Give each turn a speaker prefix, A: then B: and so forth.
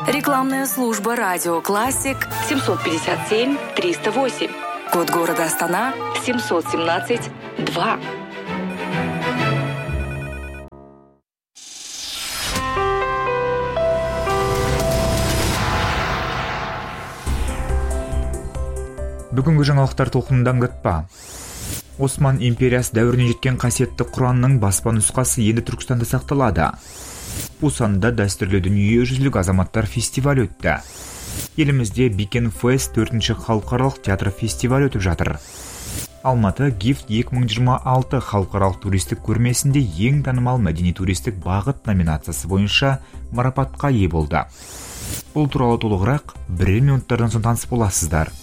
A: Рекламная служба «Радио Классик» 757-308. Код города Астана 717-2.
B: Бүгінгі жаңалықтар толқынынан күтпа. Осман империясы дәуіріне жеткен қасиетті Құранның баспа нұсқасы енді Түркістанда сақталады. Пусанда дәстүрлі дүниежүзілік азаматтар фестивалі өтті. Елімізде Бикен Фест 4-ші халықаралық театр фестивалі өтіп жатыр. Алматы Gift 2026 халықаралық туристік көрмесінде ең танымал мәдени туристік бағыт номинациясы бойынша марапатқа ие болды. Бұл туралы толығырақ 1 минуттардан соң таныс боласыздар.